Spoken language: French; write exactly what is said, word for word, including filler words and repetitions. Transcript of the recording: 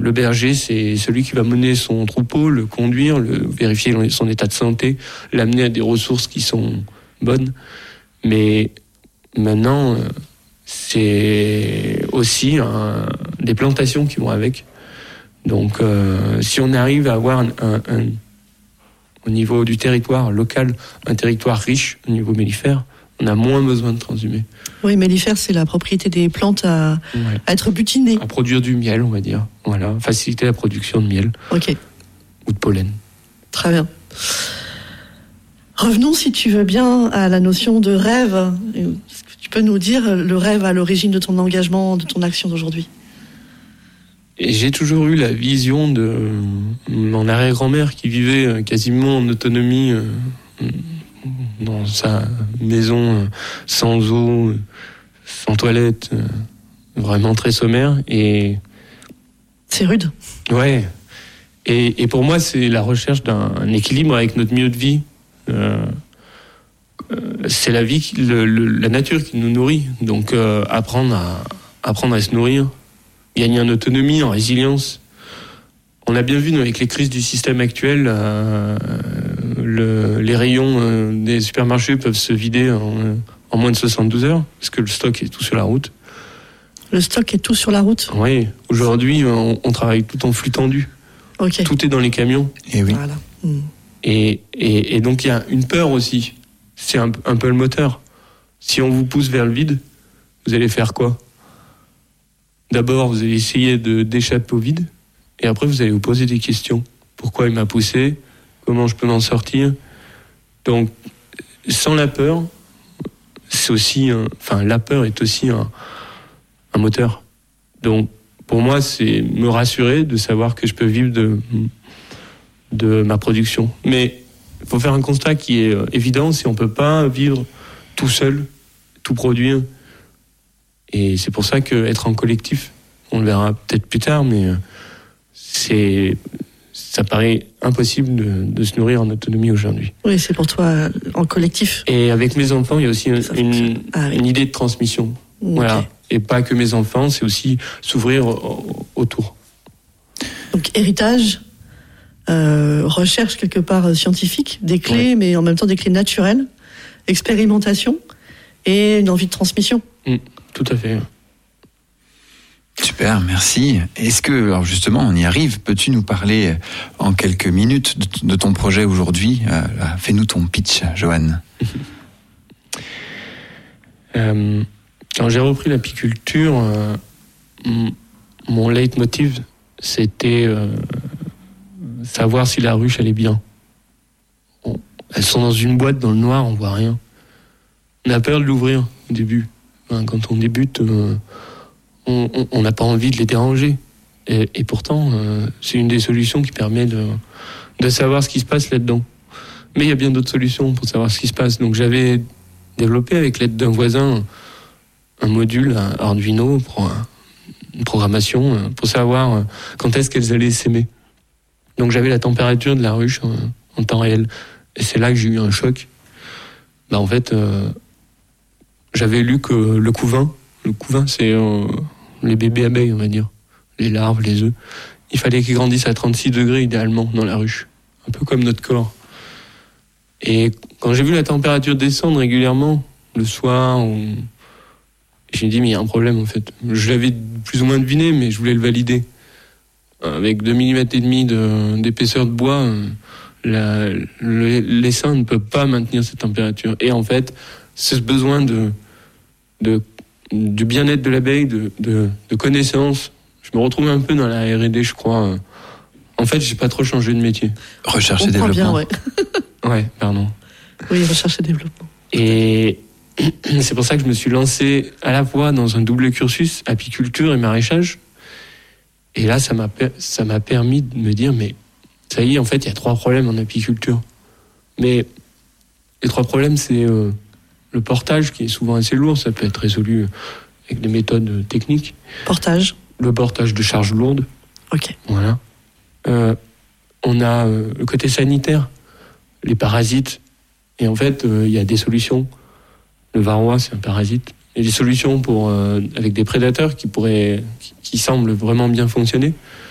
le berger, c'est celui qui va mener son troupeau, le conduire, le vérifier son état de santé, l'amener à des ressources qui sont bonnes. Mais maintenant, c'est aussi un, des plantations qui vont avec. Donc, euh, si on arrive à avoir un, un, un, au niveau du territoire local, un territoire riche au niveau mellifère, on a moins besoin de transhumer. Oui, mellifère, c'est la propriété des plantes à, ouais. à être butinées. À produire du miel, on va dire. Voilà, faciliter la production de miel. Ok. Ou de pollen. Très bien. Revenons, si tu veux bien, à la notion de rêve. Est-ce que tu peux nous dire le rêve à l'origine de ton engagement, de ton action d'aujourd'hui ? Et j'ai toujours eu la vision de mon arrière-grand-mère qui vivait quasiment en autonomie dans sa maison, sans eau, sans toilette, vraiment très sommaire. Et c'est rude. Ouais. Et, et pour moi, c'est la recherche d'un équilibre avec notre milieu de vie. Euh, euh, c'est la vie, qui, le, le, la nature qui nous nourrit. Donc euh, apprendre à apprendre à se nourrir, gagner en autonomie, en résilience. On a bien vu, nous, avec les crises du système actuel, euh, le, les rayons euh, des supermarchés peuvent se vider en, en moins de soixante-douze heures, parce que le stock est tout sur la route. Le stock est tout sur la route ? Oui. Aujourd'hui, on, on travaille tout en flux tendu. Okay. Tout est dans les camions. Et oui. Voilà. Mmh. Et, et, et donc, il y a une peur aussi. C'est un, un peu le moteur. Si on vous pousse vers le vide, vous allez faire quoi ? D'abord, vous allez essayer de, d'échapper au vide. Et après, vous allez vous poser des questions. Pourquoi il m'a poussé ? Comment je peux m'en sortir ? Donc, sans la peur, c'est aussi... Un, enfin, la peur est aussi un, un moteur. Donc, pour moi, c'est me rassurer de savoir que je peux vivre de, de ma production. Mais il faut faire un constat qui est évident, c'est qu'on ne peut pas vivre tout seul, tout produire. Et c'est pour ça qu'être en collectif, on le verra peut-être plus tard, mais c'est, ça paraît impossible de, de se nourrir en autonomie aujourd'hui. Oui, c'est pour toi en collectif. Et avec mes enfants, il y a aussi une, une, ah, oui. une idée de transmission. Okay. Voilà. Et pas que mes enfants, c'est aussi s'ouvrir autour. Donc héritage, euh, recherche quelque part scientifique, des clés, ouais. mais en même temps des clés naturelles, expérimentation et une envie de transmission. Mmh, tout à fait. Super, merci. Est-ce que, alors justement, on y arrive, peux-tu nous parler en quelques minutes de, de ton projet aujourd'hui ? euh, Fais-nous ton pitch, Johan. euh... Quand j'ai repris l'apiculture, euh, mon leitmotiv, c'était euh, savoir si la ruche allait bien. On, elles sont dans une boîte dans le noir, on voit rien. On a peur de l'ouvrir au début. Enfin, quand on débute, euh, on n'a pas envie de les déranger. Et, et pourtant, euh, c'est une des solutions qui permet de, de savoir ce qui se passe là-dedans. Mais il y a bien d'autres solutions pour savoir ce qui se passe. Donc j'avais développé avec l'aide d'un voisin un module Arduino pour une programmation pour savoir quand est-ce qu'elles allaient s'aimer. Donc j'avais la température de la ruche en, en temps réel. Et c'est là que j'ai eu un choc. Bah en fait, euh, j'avais lu que le couvain, le couvain c'est euh, les bébés abeilles, on va dire, les larves, les œufs. Il fallait qu'ils grandissent à trente-six degrés idéalement dans la ruche, un peu comme notre corps. Et quand j'ai vu la température descendre régulièrement, le soir, on... j'ai dit, mais il y a un problème, en fait. Je l'avais plus ou moins deviné, mais je voulais le valider. Avec deux millimètres et demi de, d'épaisseur de bois, la, le, l'essaim ne peut pas maintenir cette température. Et en fait, c'est ce besoin de, de, du bien-être de l'abeille, de, de, de connaissance. Je me retrouve un peu dans la R et D, je crois. En fait, j'ai pas trop changé de métier. Recherche et développement. Bien, ouais. Ouais, pardon. Oui, recherche et développement. Et c'est pour ça que je me suis lancé à la fois dans un double cursus, apiculture et maraîchage. Et là, ça m'a, ça m'a permis de me dire, mais ça y est, en fait, il y a trois problèmes en apiculture. Mais les trois problèmes, c'est euh, le portage, qui est souvent assez lourd, ça peut être résolu avec des méthodes techniques. Portage. Le portage de charges lourdes. Ok. Voilà. Euh, on a euh, le côté sanitaire, les parasites. Et en fait, il euh, y a des solutions. Le varroa, c'est un parasite. Il y a des solutions pour, euh, avec des prédateurs qui pourraient, qui, qui semblent vraiment bien fonctionner.